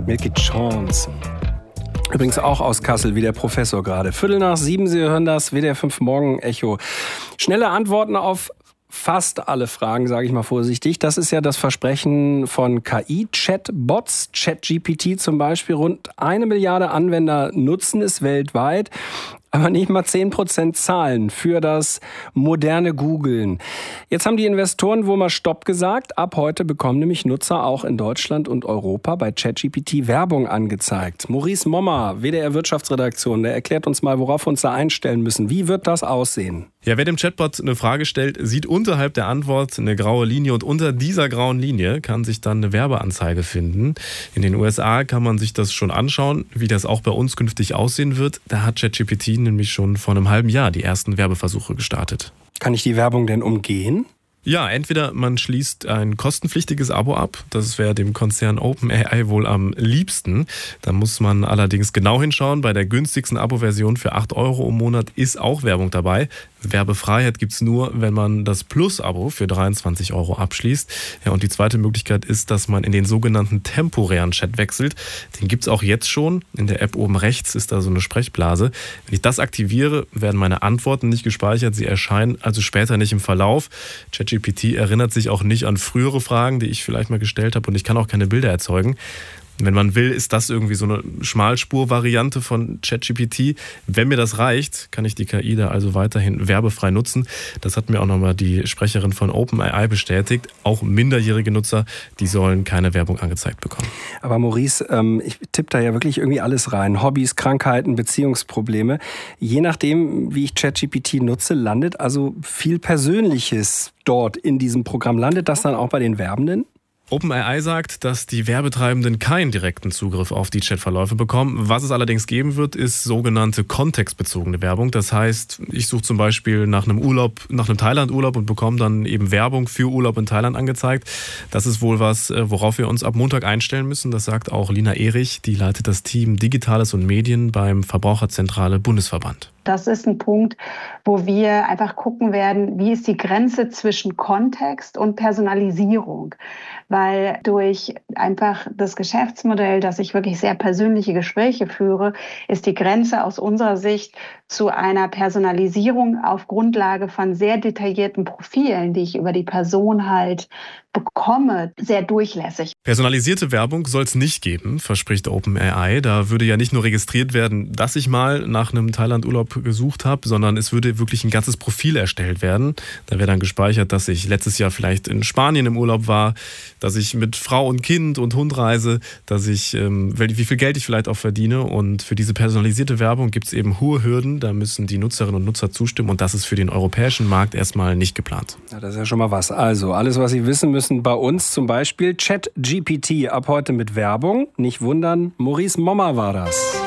Milky Chance. Übrigens auch aus Kassel, wie der Professor gerade. 6:15, Sie hören das WDR 5 Morgen Echo. Schnelle Antworten auf fast alle Fragen, sage ich mal vorsichtig. Das ist ja das Versprechen von KI-Chatbots. ChatGPT zum Beispiel. Rund 1 Milliarde Anwender nutzen es weltweit. Aber nicht mal 10% zahlen für das moderne Googlen. Jetzt haben die Investoren wohl mal Stopp gesagt. Ab heute bekommen nämlich Nutzer auch in Deutschland und Europa bei ChatGPT Werbung angezeigt. Maurice Mommer, WDR Wirtschaftsredaktion, der erklärt uns mal, worauf wir uns da einstellen müssen. Wie wird das aussehen? Ja, wer dem Chatbot eine Frage stellt, sieht unterhalb der Antwort eine graue Linie und unter dieser grauen Linie kann sich dann eine Werbeanzeige finden. In den USA kann man sich das schon anschauen, wie das auch bei uns künftig aussehen wird. Da hat ChatGPT nämlich schon vor einem halben Jahr die ersten Werbeversuche gestartet. Kann ich die Werbung denn umgehen? Ja, entweder man schließt ein kostenpflichtiges Abo ab, das wäre dem Konzern OpenAI wohl am liebsten. Da muss man allerdings genau hinschauen, bei der günstigsten Abo-Version für 8 € im Monat ist auch Werbung dabei. Werbefreiheit gibt's nur, wenn man das Plus-Abo für 23 € abschließt. Ja, und die zweite Möglichkeit ist, dass man in den sogenannten temporären Chat wechselt. Den gibt's auch jetzt schon. In der App oben rechts ist da so eine Sprechblase. Wenn ich das aktiviere, werden meine Antworten nicht gespeichert. Sie erscheinen also später nicht im Verlauf. ChatGPT erinnert sich auch nicht an frühere Fragen, die ich vielleicht mal gestellt habe, und ich kann auch keine Bilder erzeugen. Wenn man will, ist das irgendwie so eine Schmalspur-Variante von ChatGPT. Wenn mir das reicht, kann ich die KI da also weiterhin werbefrei nutzen. Das hat mir auch nochmal die Sprecherin von OpenAI bestätigt. Auch minderjährige Nutzer, die sollen keine Werbung angezeigt bekommen. Aber Maurice, ich tippe da ja wirklich irgendwie alles rein. Hobbys, Krankheiten, Beziehungsprobleme. Je nachdem, wie ich ChatGPT nutze, landet also viel Persönliches dort in diesem Programm. Landet das dann auch bei den Werbenden? OpenAI sagt, dass die Werbetreibenden keinen direkten Zugriff auf die Chatverläufe bekommen. Was es allerdings geben wird, ist sogenannte kontextbezogene Werbung. Das heißt, ich suche zum Beispiel nach einem Thailand-Urlaub und bekomme dann eben Werbung für Urlaub in Thailand angezeigt. Das ist wohl was, worauf wir uns ab Montag einstellen müssen. Das sagt auch Lina Erich, die leitet das Team Digitales und Medien beim Verbraucherzentrale Bundesverband. Das ist ein Punkt, wo wir einfach gucken werden, wie ist die Grenze zwischen Kontext und Personalisierung. Weil durch einfach das Geschäftsmodell, dass ich wirklich sehr persönliche Gespräche führe, ist die Grenze aus unserer Sicht zu einer Personalisierung auf Grundlage von sehr detaillierten Profilen, die ich über die Person halt bekomme, sehr durchlässig. Personalisierte Werbung soll es nicht geben, verspricht OpenAI. Da würde ja nicht nur registriert werden, dass ich mal nach einem Thailand-Urlaub gesucht habe, sondern es würde wirklich ein ganzes Profil erstellt werden. Da wäre dann gespeichert, dass ich letztes Jahr vielleicht in Spanien im Urlaub war, dass ich mit Frau und Kind und Hund reise, dass ich, wie viel Geld ich vielleicht auch verdiene. Und für diese personalisierte Werbung gibt es eben hohe Hürden. Da müssen die Nutzerinnen und Nutzer zustimmen. Und das ist für den europäischen Markt erstmal nicht geplant. Ja, das ist ja schon mal was. Also, alles, was Sie wissen müssen bei uns, zum Beispiel ChatGPT ab heute mit Werbung. Nicht wundern, Maurice Mommer war das.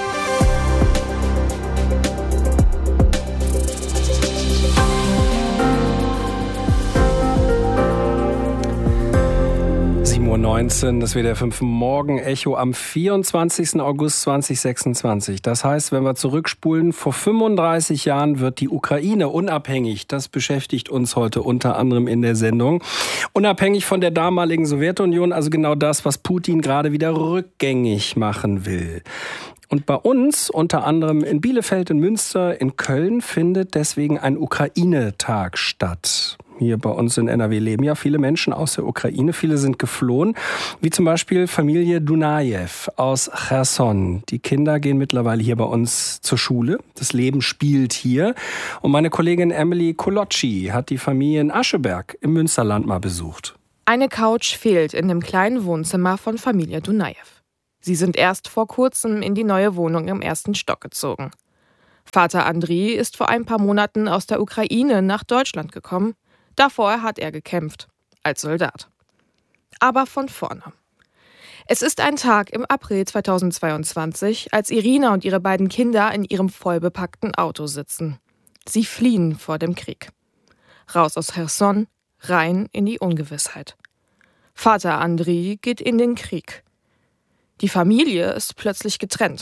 Uhr 19, das WDR 5 Morgen Echo am 24. August 2026. Das heißt, wenn wir zurückspulen, vor 35 Jahren wird die Ukraine unabhängig. Das beschäftigt uns heute unter anderem in der Sendung. Unabhängig von der damaligen Sowjetunion, also genau das, was Putin gerade wieder rückgängig machen will. Und bei uns, unter anderem in Bielefeld, in Münster, in Köln, findet deswegen ein Ukraine-Tag statt. Hier bei uns in NRW leben ja viele Menschen aus der Ukraine. Viele sind geflohen, wie zum Beispiel Familie Dunajew aus Cherson. Die Kinder gehen mittlerweile hier bei uns zur Schule. Das Leben spielt hier. Und meine Kollegin Emily Kolocci hat die Familie in Ascheberg im Münsterland mal besucht. Eine Couch fehlt in dem kleinen Wohnzimmer von Familie Dunajew. Sie sind erst vor kurzem in die neue Wohnung im 1. Stock gezogen. Vater Andriy ist vor ein paar Monaten aus der Ukraine nach Deutschland gekommen. Davor hat er gekämpft, als Soldat. Aber von vorne. Es ist ein Tag im April 2022, als Irina und ihre beiden Kinder in ihrem vollbepackten Auto sitzen. Sie fliehen vor dem Krieg. Raus aus Cherson, rein in die Ungewissheit. Vater Andriy geht in den Krieg. Die Familie ist plötzlich getrennt.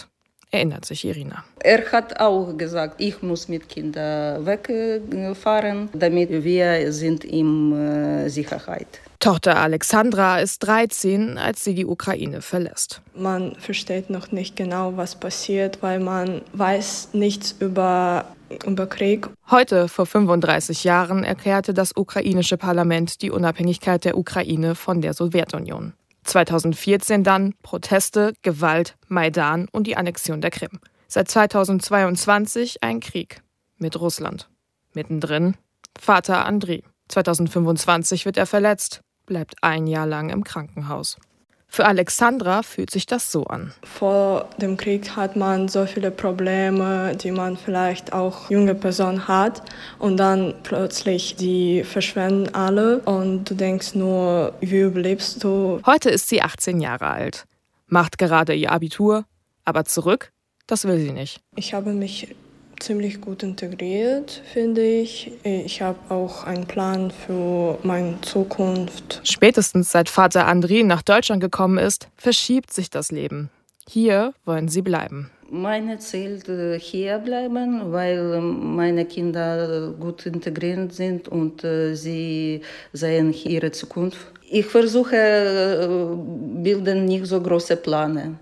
erinnert sich Irina. Er hat auch gesagt, ich muss mit Kindern wegfahren, damit wir sind in Sicherheit. Tochter Alexandra ist 13, als sie die Ukraine verlässt. Man versteht noch nicht genau, was passiert, weil man weiß nichts über Krieg. Heute, vor 35 Jahren, erklärte das ukrainische Parlament die Unabhängigkeit der Ukraine von der Sowjetunion. 2014 dann Proteste, Gewalt, Maidan und die Annexion der Krim. Seit 2022 ein Krieg mit Russland. Mittendrin Vater Andriy. 2025 wird er verletzt, bleibt ein Jahr lang im Krankenhaus. Für Alexandra fühlt sich das so an. Vor dem Krieg hat man so viele Probleme, die man vielleicht auch junge Person hat. Und dann plötzlich, die verschwinden alle. Und du denkst nur, wie überlebst du? Heute ist sie 18 Jahre alt, macht gerade ihr Abitur. Aber zurück, das will sie nicht. Ich habe mich ziemlich gut integriert, finde ich. Ich habe auch einen Plan für meine Zukunft. Spätestens seit Vater Andriy nach Deutschland gekommen ist, verschiebt sich das Leben. Hier wollen sie bleiben. Mein Ziel hier bleiben, weil meine Kinder gut integriert sind und sie sehen ihre Zukunft. Ich versuche, bilden nicht so große Pläne,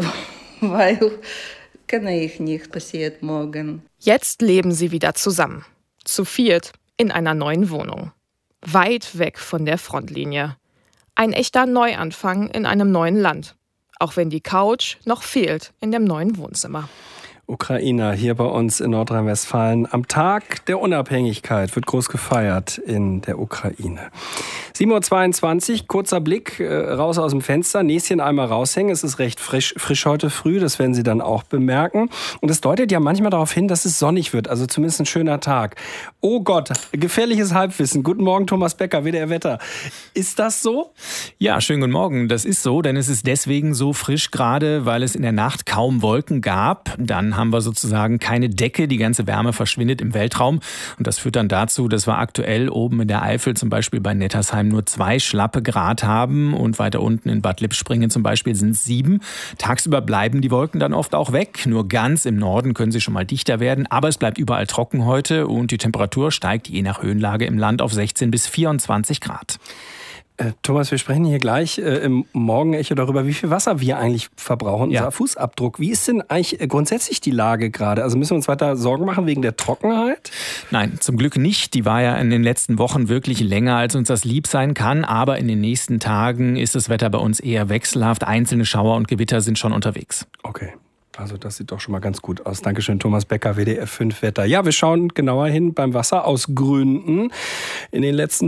weil kenne ich nicht, passiert morgen. Jetzt leben sie wieder zusammen. Zu viert in einer neuen Wohnung. Weit weg von der Frontlinie. Ein echter Neuanfang in einem neuen Land. Auch wenn die Couch noch fehlt in dem neuen Wohnzimmer. Ukrainer hier bei uns in Nordrhein-Westfalen. Am Tag der Unabhängigkeit wird groß gefeiert in der Ukraine. 7:22 Uhr, kurzer Blick raus aus dem Fenster, Näschen einmal raushängen. Es ist recht frisch heute früh, das werden Sie dann auch bemerken. Und es deutet ja manchmal darauf hin, dass es sonnig wird, also zumindest ein schöner Tag. Oh Gott, gefährliches Halbwissen. Guten Morgen, Thomas Becker, WDR Wetter. Ist das so? Ja, schönen guten Morgen. Das ist so, denn es ist deswegen so frisch gerade, weil es in der Nacht kaum Wolken gab. Dann haben wir sozusagen keine Decke, die ganze Wärme verschwindet im Weltraum. Und das führt dann dazu, dass wir aktuell oben in der Eifel zum Beispiel bei Nettersheim nur 2 schlappe Grad haben und weiter unten in Bad Lippspringen zum Beispiel sind es 7. Tagsüber bleiben die Wolken dann oft auch weg. Nur ganz im Norden können sie schon mal dichter werden. Aber es bleibt überall trocken heute und die Temperatur steigt je nach Höhenlage im Land auf 16 bis 24 Grad. Thomas, wir sprechen hier gleich im Morgenecho darüber, wie viel Wasser wir eigentlich verbrauchen, unser Fußabdruck. Wie ist denn eigentlich grundsätzlich die Lage gerade? Also müssen wir uns weiter Sorgen machen wegen der Trockenheit? Nein, zum Glück nicht. Die war ja in den letzten Wochen wirklich länger, als uns das lieb sein kann. Aber in den nächsten Tagen ist das Wetter bei uns eher wechselhaft. Einzelne Schauer und Gewitter sind schon unterwegs. Okay. Also das sieht doch schon mal ganz gut aus. Dankeschön, Thomas Becker, WDR 5 Wetter. Ja, wir schauen genauer hin beim Wasser aus Gründen. In den letzten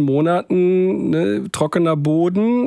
Monaten trockener Boden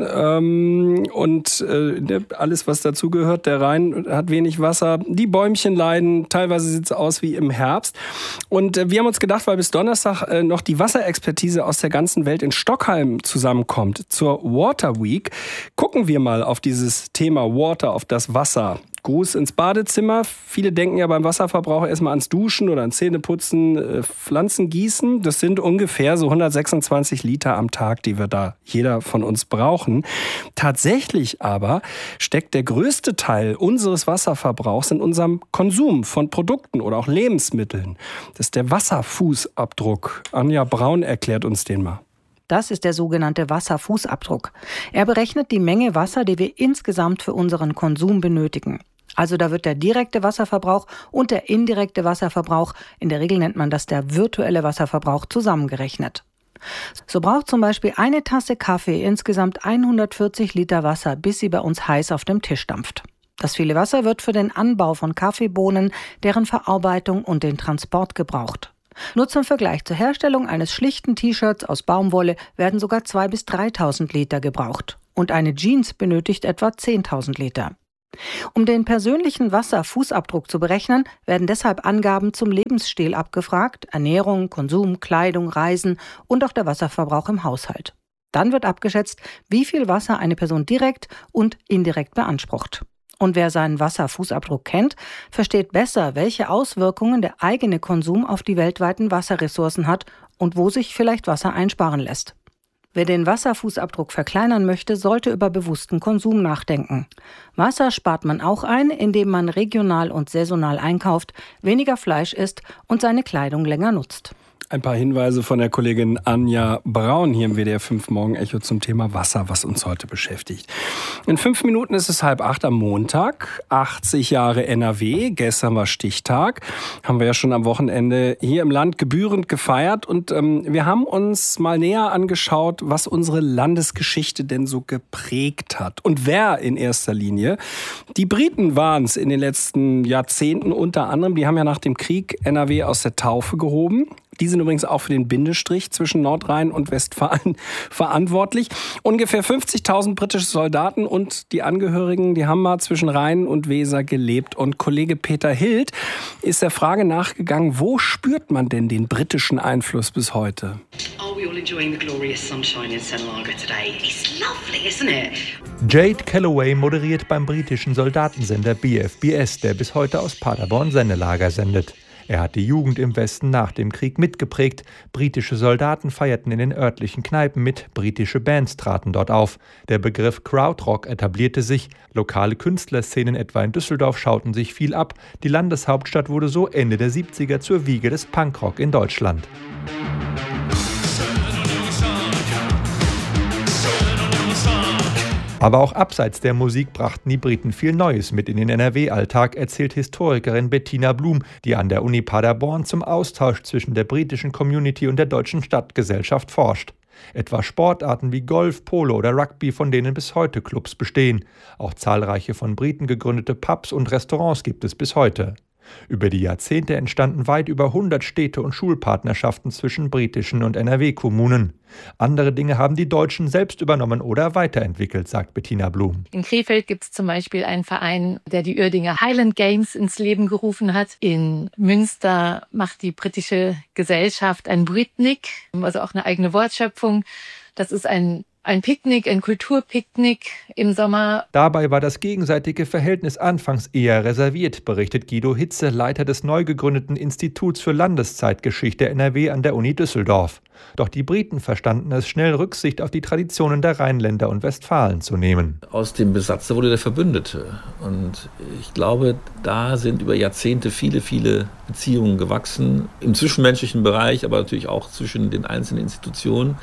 und alles, was dazugehört. Der Rhein hat wenig Wasser. Die Bäumchen leiden. Teilweise sieht es aus wie im Herbst. Und wir haben uns gedacht, weil bis Donnerstag noch die Wasserexpertise aus der ganzen Welt in Stockholm zusammenkommt zur Water Week, gucken wir mal auf dieses Thema Water, auf das Wasser. Gruß ins Badezimmer. Viele denken ja beim Wasserverbrauch erstmal ans Duschen oder ans Zähneputzen, Pflanzen gießen. Das sind ungefähr so 126 Liter am Tag, die wir da jeder von uns brauchen. Tatsächlich aber steckt der größte Teil unseres Wasserverbrauchs in unserem Konsum von Produkten oder auch Lebensmitteln. Das ist der Wasserfußabdruck. Anja Braun erklärt uns den mal. Das ist der sogenannte Wasserfußabdruck. Er berechnet die Menge Wasser, die wir insgesamt für unseren Konsum benötigen. Also da wird der direkte Wasserverbrauch und der indirekte Wasserverbrauch, in der Regel nennt man das der virtuelle Wasserverbrauch, zusammengerechnet. So braucht zum Beispiel eine Tasse Kaffee insgesamt 140 Liter Wasser, bis sie bei uns heiß auf dem Tisch dampft. Das viele Wasser wird für den Anbau von Kaffeebohnen, deren Verarbeitung und den Transport gebraucht. Nur zum Vergleich: zur Herstellung eines schlichten T-Shirts aus Baumwolle werden sogar 2.000 bis 3.000 Liter gebraucht. Und eine Jeans benötigt etwa 10.000 Liter. Um den persönlichen Wasserfußabdruck zu berechnen, werden deshalb Angaben zum Lebensstil abgefragt: Ernährung, Konsum, Kleidung, Reisen und auch der Wasserverbrauch im Haushalt. Dann wird abgeschätzt, wie viel Wasser eine Person direkt und indirekt beansprucht. Und wer seinen Wasserfußabdruck kennt, versteht besser, welche Auswirkungen der eigene Konsum auf die weltweiten Wasserressourcen hat und wo sich vielleicht Wasser einsparen lässt. Wer den Wasserfußabdruck verkleinern möchte, sollte über bewussten Konsum nachdenken. Wasser spart man auch ein, indem man regional und saisonal einkauft, weniger Fleisch isst und seine Kleidung länger nutzt. Ein paar Hinweise von der Kollegin Anja Braun hier im WDR 5 Morgen Echo zum Thema Wasser, was uns heute beschäftigt. In 5 Minuten ist es 7:30 am Montag, 80 Jahre NRW, gestern war Stichtag, haben wir ja schon am Wochenende hier im Land gebührend gefeiert und wir haben uns mal näher angeschaut, was unsere Landesgeschichte denn so geprägt hat und wer in erster Linie. Die Briten waren es in den letzten Jahrzehnten unter anderem, die haben ja nach dem Krieg NRW aus der Taufe gehoben. Die sind übrigens auch für den Bindestrich zwischen Nordrhein und Westfalen verantwortlich. Ungefähr 50.000 britische Soldaten und die Angehörigen, die haben mal zwischen Rhein und Weser gelebt. Und Kollege Peter Hild ist der Frage nachgegangen, wo spürt man denn den britischen Einfluss bis heute? Are we all enjoying the glorious sunshine in St. Margaret today? It's lovely, isn't it? Jade Calloway moderiert beim britischen Soldatensender BFBS, der bis heute aus Paderborn Sendelager sendet. Er hat die Jugend im Westen nach dem Krieg mitgeprägt. Britische Soldaten feierten in den örtlichen Kneipen mit, britische Bands traten dort auf. Der Begriff Krautrock etablierte sich. Lokale Künstlerszenen etwa in Düsseldorf schauten sich viel ab. Die Landeshauptstadt wurde so Ende der 70er zur Wiege des Punkrock in Deutschland. Aber auch abseits der Musik brachten die Briten viel Neues mit in den NRW-Alltag, erzählt Historikerin Bettina Blum, die an der Uni Paderborn zum Austausch zwischen der britischen Community und der deutschen Stadtgesellschaft forscht. Etwa Sportarten wie Golf, Polo oder Rugby, von denen bis heute Clubs bestehen. Auch zahlreiche von Briten gegründete Pubs und Restaurants gibt es bis heute. Über die Jahrzehnte entstanden weit über 100 Städte- und Schulpartnerschaften zwischen britischen und NRW-Kommunen. Andere Dinge haben die Deutschen selbst übernommen oder weiterentwickelt, sagt Bettina Blum. In Krefeld gibt es zum Beispiel einen Verein, der die Uerdinger Highland Games ins Leben gerufen hat. In Münster macht die britische Gesellschaft ein Britnik, also auch eine eigene Wortschöpfung. Das ist ein Picknick, ein Kulturpicknick im Sommer. Dabei war das gegenseitige Verhältnis anfangs eher reserviert, berichtet Guido Hitze, Leiter des neu gegründeten Instituts für Landeszeitgeschichte NRW an der Uni Düsseldorf. Doch die Briten verstanden es schnell, Rücksicht auf die Traditionen der Rheinländer und Westfalen zu nehmen. Aus dem Besatzer wurde der Verbündete. Und ich glaube, da sind über Jahrzehnte viele, viele Beziehungen gewachsen. Im zwischenmenschlichen Bereich, aber natürlich auch zwischen den einzelnen Institutionen.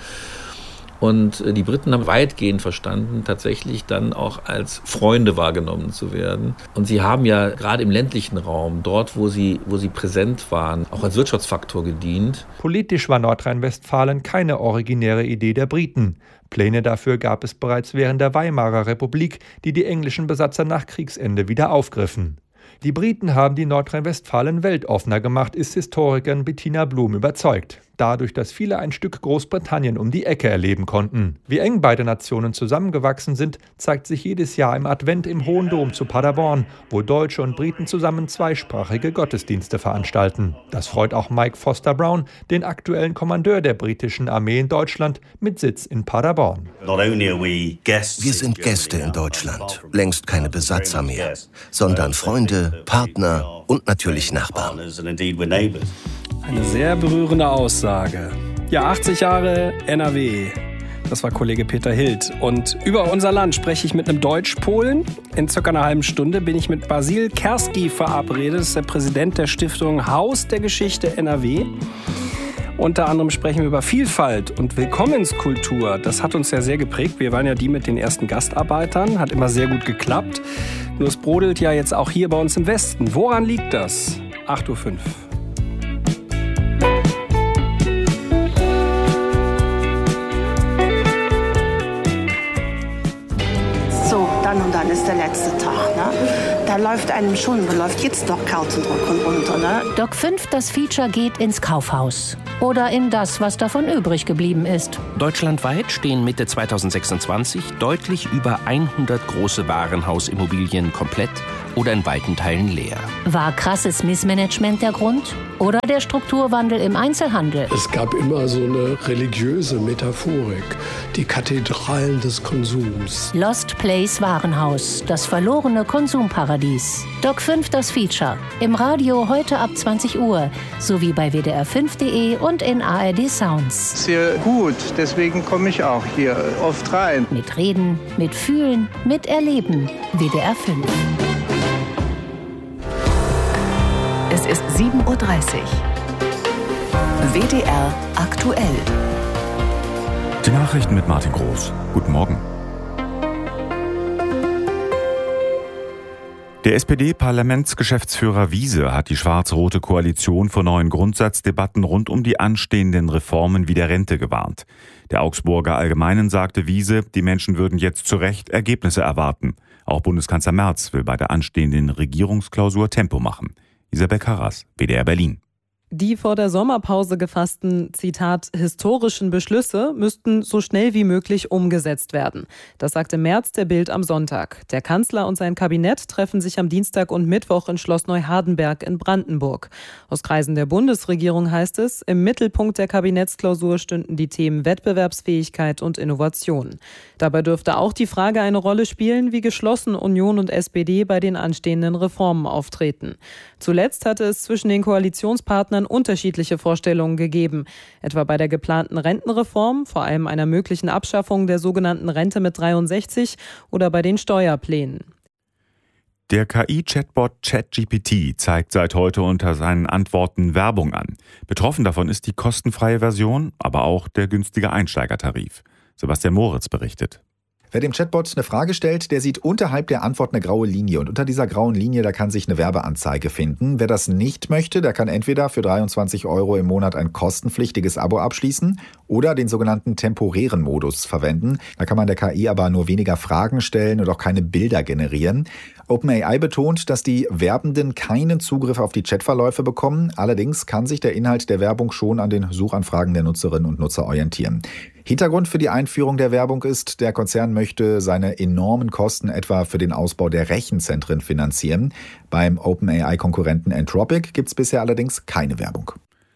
Und die Briten haben weitgehend verstanden, tatsächlich dann auch als Freunde wahrgenommen zu werden. Und sie haben ja gerade im ländlichen Raum, dort wo sie präsent waren, auch als Wirtschaftsfaktor gedient. Politisch war Nordrhein-Westfalen keine originäre Idee der Briten. Pläne dafür gab es bereits während der Weimarer Republik, die die englischen Besatzer nach Kriegsende wieder aufgriffen. Die Briten haben die Nordrhein-Westfalen weltoffener gemacht, ist Historikerin Bettina Blum überzeugt. Dadurch, dass viele ein Stück Großbritannien um die Ecke erleben konnten. Wie eng beide Nationen zusammengewachsen sind, zeigt sich jedes Jahr im Advent im Hohen Dom zu Paderborn, wo Deutsche und Briten zusammen zweisprachige Gottesdienste veranstalten. Das freut auch Mike Foster Brown, den aktuellen Kommandeur der britischen Armee in Deutschland, mit Sitz in Paderborn. Wir sind Gäste in Deutschland, längst keine Besatzer mehr, sondern Freunde, Partner und natürlich Nachbarn. Eine sehr berührende Aussage. Ja, 80 Jahre NRW. Das war Kollege Peter Hild. Und über unser Land spreche ich mit einem Deutsch-Polen. In circa einer halben Stunde bin ich mit Basil Kerski verabredet. Das ist der Präsident der Stiftung Haus der Geschichte NRW. Unter anderem sprechen wir über Vielfalt und Willkommenskultur. Das hat uns ja sehr geprägt. Wir waren ja die mit den ersten Gastarbeitern. Hat immer sehr gut geklappt. Nur es brodelt ja jetzt auch hier bei uns im Westen. Woran liegt das? 8:05 Uhr. Und dann ist der letzte Tag. Ne? Da läuft einem schon, da läuft jetzt noch Kauz und Druck und runter. Ne? Doc 5, das Feature geht ins Kaufhaus. Oder in das, was davon übrig geblieben ist. Deutschlandweit stehen Mitte 2026 deutlich über 100 große Warenhausimmobilien komplett oder in weiten Teilen leer. War krasses Missmanagement der Grund? Oder der Strukturwandel im Einzelhandel? Es gab immer so eine religiöse Metaphorik, die Kathedralen des Konsums. Lost Place Warenhaus. Warenhaus, das verlorene Konsumparadies. Doc 5 das Feature. Im Radio heute ab 20 Uhr, sowie bei wdr5.de und in ARD Sounds. Sehr gut, deswegen komme ich auch hier oft rein. Mit Reden, mit Fühlen, mit Erleben. WDR 5. Es ist 7:30 Uhr. WDR aktuell. Die Nachrichten mit Martin Groß. Guten Morgen. Der SPD-Parlamentsgeschäftsführer Wiese hat die schwarz-rote Koalition vor neuen Grundsatzdebatten rund um die anstehenden Reformen wie der Rente gewarnt. Der Augsburger Allgemeinen sagte Wiese, die Menschen würden jetzt zu Recht Ergebnisse erwarten. Auch Bundeskanzler Merz will bei der anstehenden Regierungsklausur Tempo machen. Isabel Karras, WDR Berlin. Die vor der Sommerpause gefassten, Zitat, historischen Beschlüsse müssten so schnell wie möglich umgesetzt werden. Das sagte Merz der Bild am Sonntag. Der Kanzler und sein Kabinett treffen sich am Dienstag und Mittwoch in Schloss Neuhardenberg in Brandenburg. Aus Kreisen der Bundesregierung heißt es, im Mittelpunkt der Kabinettsklausur stünden die Themen Wettbewerbsfähigkeit und Innovation. Dabei dürfte auch die Frage eine Rolle spielen, wie geschlossen Union und SPD bei den anstehenden Reformen auftreten. Zuletzt hatte es zwischen den Koalitionspartnern unterschiedliche Vorstellungen gegeben, etwa bei der geplanten Rentenreform, vor allem einer möglichen Abschaffung der sogenannten Rente mit 63 oder bei den Steuerplänen. Der KI-Chatbot ChatGPT zeigt seit heute unter seinen Antworten Werbung an. Betroffen davon ist die kostenfreie Version, aber auch der günstige Einsteigertarif. Sebastian Moritz berichtet. Wer dem Chatbot eine Frage stellt, der sieht unterhalb der Antwort eine graue Linie. Und unter dieser grauen Linie, da kann sich eine Werbeanzeige finden. Wer das nicht möchte, der kann entweder für 23 € im Monat ein kostenpflichtiges Abo abschließen oder den sogenannten temporären Modus verwenden. Da kann man der KI aber nur weniger Fragen stellen und auch keine Bilder generieren. OpenAI betont, dass die Werbenden keinen Zugriff auf die Chatverläufe bekommen. Allerdings kann sich der Inhalt der Werbung schon an den Suchanfragen der Nutzerinnen und Nutzer orientieren. Hintergrund für die Einführung der Werbung ist, der Konzern möchte seine enormen Kosten etwa für den Ausbau der Rechenzentren finanzieren. Beim OpenAI-Konkurrenten Anthropic gibt es bisher allerdings keine Werbung.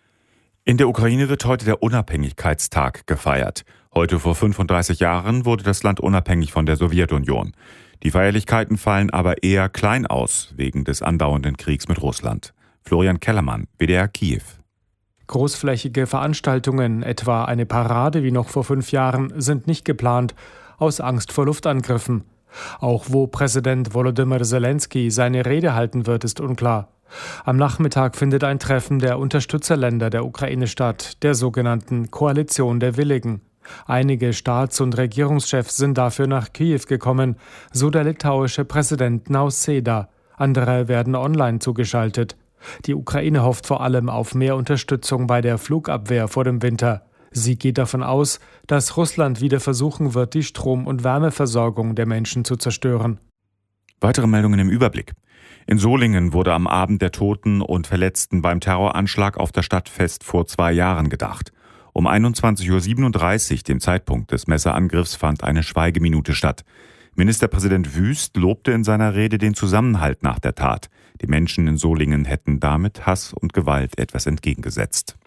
In der Ukraine wird heute der Unabhängigkeitstag gefeiert. Heute vor 35 Jahren wurde das Land unabhängig von der Sowjetunion. Die Feierlichkeiten fallen aber eher klein aus, wegen des andauernden Kriegs mit Russland. Florian Kellermann, WDR Kiew. Großflächige Veranstaltungen, etwa eine Parade wie noch vor 5 Jahren, sind nicht geplant, aus Angst vor Luftangriffen. Auch wo Präsident Volodymyr Zelensky seine Rede halten wird, ist unklar. Am Nachmittag findet ein Treffen der Unterstützerländer der Ukraine statt, der sogenannten Koalition der Willigen. Einige Staats- und Regierungschefs sind dafür nach Kiew gekommen, so der litauische Präsident Nausėda. Andere werden online zugeschaltet. Die Ukraine hofft vor allem auf mehr Unterstützung bei der Flugabwehr vor dem Winter. Sie geht davon aus, dass Russland wieder versuchen wird, die Strom- und Wärmeversorgung der Menschen zu zerstören. Weitere Meldungen im Überblick. In Solingen wurde am Abend der Toten und Verletzten beim Terroranschlag auf das Stadtfest vor 2 Jahren gedacht. Um 21:37 Uhr, dem Zeitpunkt des Messerangriffs, fand eine Schweigeminute statt. Ministerpräsident Wüst lobte in seiner Rede den Zusammenhalt nach der Tat. Die Menschen in Solingen hätten damit Hass und Gewalt etwas entgegengesetzt.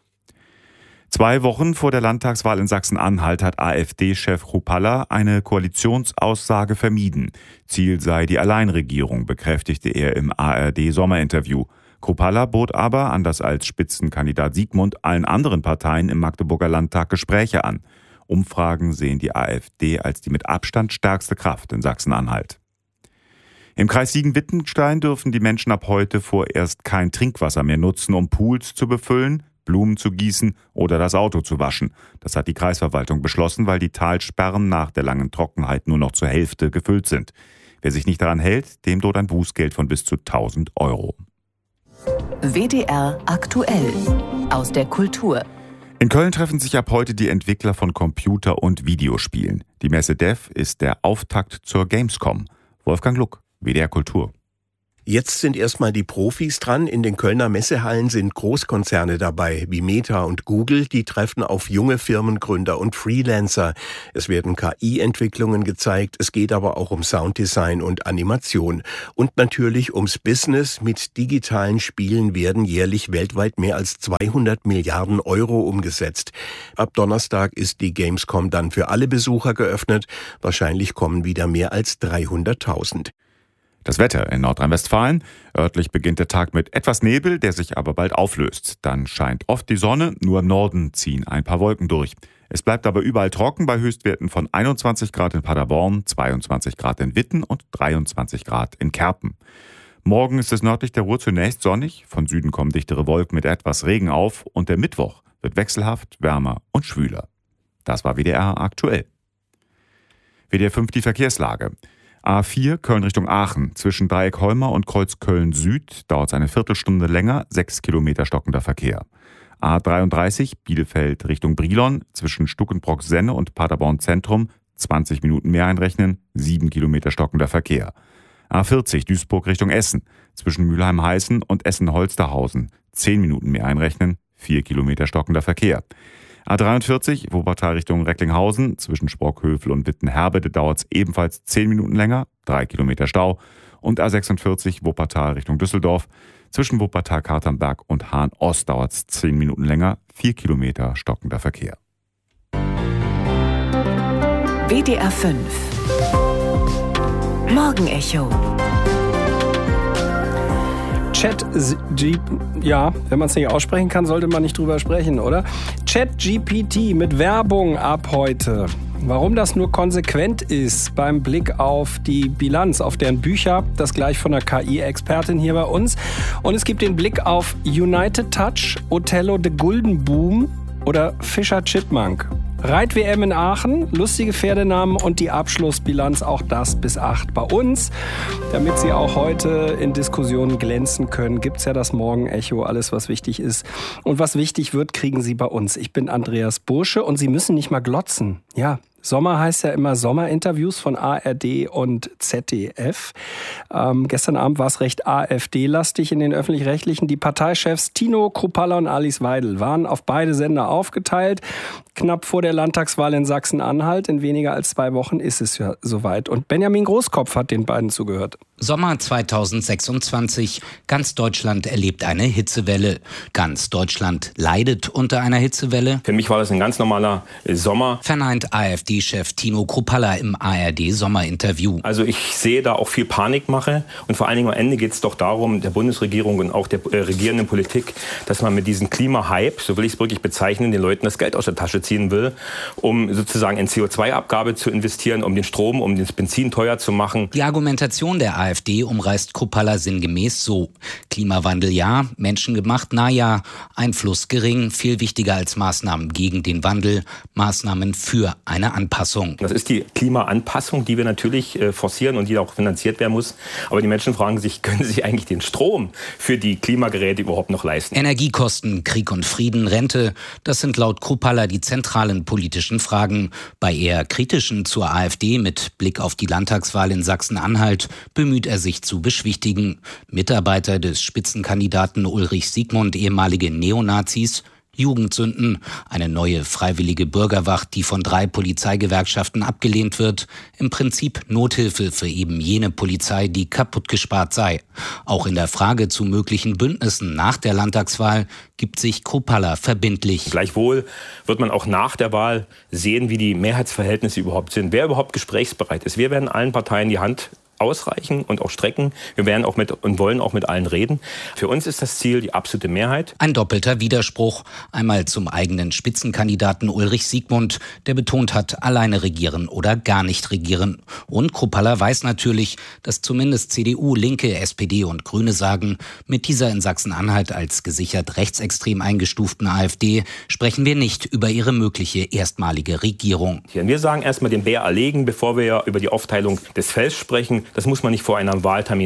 2 Wochen vor der Landtagswahl in Sachsen-Anhalt hat AfD-Chef Chrupalla eine Koalitionsaussage vermieden. Ziel sei die Alleinregierung, bekräftigte er im ARD-Sommerinterview. Chrupalla bot aber, anders als Spitzenkandidat Siegmund, allen anderen Parteien im Magdeburger Landtag Gespräche an. Umfragen sehen die AfD als die mit Abstand stärkste Kraft in Sachsen-Anhalt. Im Kreis Siegen-Wittgenstein dürfen die Menschen ab heute vorerst kein Trinkwasser mehr nutzen, um Pools zu befüllen, Blumen zu gießen oder das Auto zu waschen. Das hat die Kreisverwaltung beschlossen, weil die Talsperren nach der langen Trockenheit nur noch zur Hälfte gefüllt sind. Wer sich nicht daran hält, dem droht ein Bußgeld von bis zu 1.000 €. WDR aktuell aus der Kultur. In Köln treffen sich ab heute die Entwickler von Computer- und Videospielen. Die Messe Dev ist der Auftakt zur Gamescom. Wolfgang Luck, WDR Kultur. Jetzt sind erstmal die Profis dran. In den Kölner Messehallen sind Großkonzerne dabei, wie Meta und Google. Die treffen auf junge Firmengründer und Freelancer. Es werden KI-Entwicklungen gezeigt. Es geht aber auch um Sounddesign und Animation. Und natürlich ums Business. Mit digitalen Spielen werden jährlich weltweit mehr als 200 Milliarden Euro umgesetzt. Ab Donnerstag ist die Gamescom dann für alle Besucher geöffnet. Wahrscheinlich kommen wieder mehr als 300.000. Das Wetter in Nordrhein-Westfalen. Örtlich beginnt der Tag mit etwas Nebel, der sich aber bald auflöst. Dann scheint oft die Sonne, nur im Norden ziehen ein paar Wolken durch. Es bleibt aber überall trocken bei Höchstwerten von 21 Grad in Paderborn, 22 Grad in Witten und 23 Grad in Kerpen. Morgen ist es nördlich der Ruhr zunächst sonnig, von Süden kommen dichtere Wolken mit etwas Regen auf und der Mittwoch wird wechselhaft, wärmer und schwüler. Das war WDR aktuell. WDR 5 die Verkehrslage. A4 Köln Richtung Aachen. Zwischen Dreieck Holmer und Kreuz Köln Süd dauert es eine Viertelstunde länger, 6 Kilometer stockender Verkehr. A33 Bielefeld Richtung Brilon. Zwischen Stuckenbrock-Senne und Paderborn Zentrum 20 Minuten mehr einrechnen, 7 Kilometer stockender Verkehr. A40 Duisburg Richtung Essen. Zwischen Mülheim-Heißen und Essen-Holsterhausen 10 Minuten mehr einrechnen, 4 Kilometer stockender Verkehr. A43 Wuppertal Richtung Recklinghausen. Zwischen Sprockhövel und Wittenherbede dauert es ebenfalls 10 Minuten länger, 3 Kilometer Stau. Und A46 Wuppertal Richtung Düsseldorf. Zwischen Wuppertal-Katernberg und Hahn-Ost dauert es 10 Minuten länger, 4 Kilometer stockender Verkehr. WDR 5 Morgenecho. Ja, wenn man es nicht aussprechen kann, sollte man nicht drüber sprechen, oder? ChatGPT mit Werbung ab heute. Warum das nur konsequent ist beim Blick auf die Bilanz, auf deren Bücher, das gleich von der KI-Expertin hier bei uns. Und es gibt den Blick auf United Touch, Othello de Guldenboom oder Fischer Chipmunk. Reit-WM in Aachen, lustige Pferdenamen und die Abschlussbilanz, auch das bis 8 bei uns. Damit Sie auch heute in Diskussionen glänzen können, gibt's ja das Morgenecho, alles was wichtig ist. Und was wichtig wird, kriegen Sie bei uns. Ich bin Andreas Bursche und Sie müssen nicht mal glotzen. Ja, Sommer heißt ja immer Sommerinterviews von ARD und ZDF. Gestern Abend war es recht AfD-lastig in den Öffentlich-Rechtlichen. Die Parteichefs Tino Kruppalla und Alice Weidel waren auf beide Sender aufgeteilt. Knapp vor der Landtagswahl in Sachsen-Anhalt. In weniger als 2 Wochen ist es ja soweit. Und Benjamin Großkopf hat den beiden zugehört. Sommer 2026. Ganz Deutschland erlebt eine Hitzewelle. Ganz Deutschland leidet unter einer Hitzewelle. Für mich war das ein ganz normaler Sommer. Verneint AfD-Chef Tino Kruppalla im ARD-Sommerinterview. Also ich sehe da auch viel Panikmache. Und vor allen Dingen am Ende geht es doch darum, der Bundesregierung und auch der regierenden Politik, dass man mit diesem Klimahype, so will ich es wirklich bezeichnen, den Leuten das Geld aus der Tasche ziehen will, um sozusagen in CO2-Abgabe zu investieren, um den Strom, um das Benzin teuer zu machen. Die Argumentation der AfD umreißt Kruppalla sinngemäß so: Klimawandel ja, menschengemacht na ja, Einfluss gering, viel wichtiger als Maßnahmen gegen den Wandel, Maßnahmen für eine Anpassung. Das ist die Klimaanpassung, die wir natürlich forcieren und die auch finanziert werden muss. Aber die Menschen fragen sich, können sie eigentlich den Strom für die Klimageräte überhaupt noch leisten? Energiekosten, Krieg und Frieden, Rente, das sind laut Kruppalla die zentralen politischen Fragen. Bei eher kritischen zur AfD mit Blick auf die Landtagswahl in Sachsen-Anhalt bemüht er sich zu beschwichtigen. Mitarbeiter des Spitzenkandidaten Ulrich Siegmund, ehemalige Neonazis, Jugendsünden, eine neue freiwillige Bürgerwacht, die von 3 Polizeigewerkschaften abgelehnt wird, im Prinzip Nothilfe für eben jene Polizei, die kaputt gespart sei. Auch in der Frage zu möglichen Bündnissen nach der Landtagswahl gibt sich Kruppalla verbindlich. Gleichwohl wird man auch nach der Wahl sehen, wie die Mehrheitsverhältnisse überhaupt sind, wer überhaupt gesprächsbereit ist. Wir werden allen Parteien die Hand ausreichen und auch strecken. Wir werden auch und wollen auch mit allen reden. Für uns ist das Ziel die absolute Mehrheit. Ein doppelter Widerspruch. Einmal zum eigenen Spitzenkandidaten Ulrich Siegmund, der betont hat, alleine regieren oder gar nicht regieren. Und Kruppalla weiß natürlich, dass zumindest CDU, Linke, SPD und Grüne sagen, mit dieser in Sachsen-Anhalt als gesichert rechtsextrem eingestuften AfD sprechen wir nicht über ihre mögliche erstmalige Regierung. Wir sagen erstmal den Bär erlegen, bevor wir über die Aufteilung des Fells sprechen. Das muss man nicht vor einem Wahltermin machen.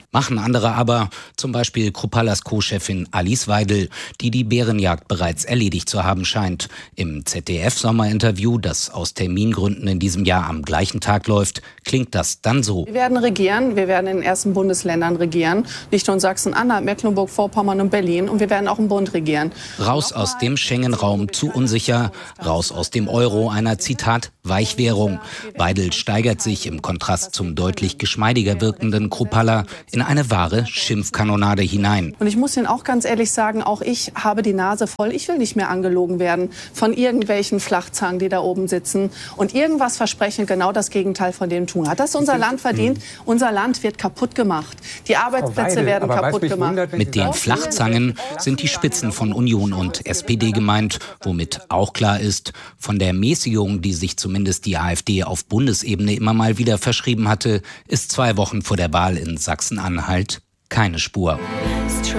Machen andere aber, zum Beispiel Kruppallas Co-Chefin Alice Weidel, die die Bärenjagd bereits erledigt zu haben scheint. Im ZDF-Sommerinterview, das aus Termingründen in diesem Jahr am gleichen Tag läuft, klingt das dann so. Wir werden regieren, wir werden in den ersten Bundesländern regieren, nicht nur in Sachsen-Anhalt, Mecklenburg-Vorpommern und Berlin, und wir werden auch im Bund regieren. Raus aus dem Schengen-Raum, zu unsicher, raus aus dem Euro, einer, Zitat, Weichwährung. Weidel steigert sich im Kontrast zum deutlich geschmeidiger wirkenden Kruppalla in eine wahre Schimpfkanonade hinein. Und ich muss Ihnen auch ganz ehrlich sagen, auch ich habe die Nase voll. Ich will nicht mehr angelogen werden von irgendwelchen Flachzangen, die da oben sitzen und irgendwas versprechen, genau das Gegenteil von dem tun. Hat das unser Land verdient? Unser Land wird kaputt gemacht. Die Arbeitsplätze werden kaputt gemacht. Mit den Flachzangen sind die Spitzen von Union und SPD gemeint, womit auch klar ist, von der Mäßigung, die sich zumindest die AfD auf Bundesebene immer mal wieder verschrieben hatte, ist 2 Wochen vor der Wahl in Sachsen-Anhalt keine Spur.